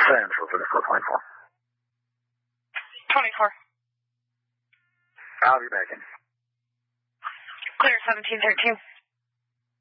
Central 34.4. 24. I'll be back in. Clear 1713.